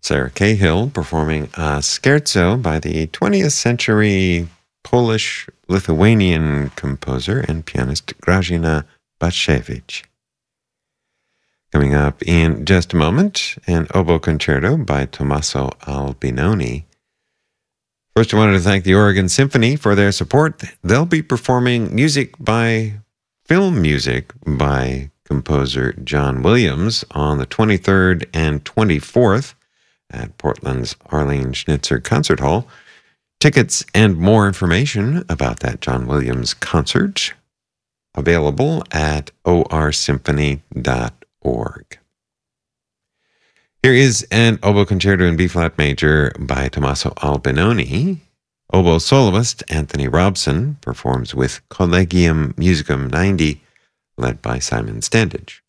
Sarah Cahill performing a scherzo by the 20th century Polish-Lithuanian composer and pianist Grażyna Baszkiewicz. Coming up in just a moment, an oboe concerto by Tommaso Albinoni. First, I wanted to thank the Oregon Symphony for their support. They'll be performing film music by composer John Williams on the 23rd and 24th at Portland's Arlene Schnitzer Concert Hall. Tickets and more information about that John Williams concert available at orsymphony.org. Here is an oboe concerto in B-flat major by Tommaso Albinoni. Oboe soloist Anthony Robson performs with Collegium Musicum 90, led by Simon Standage.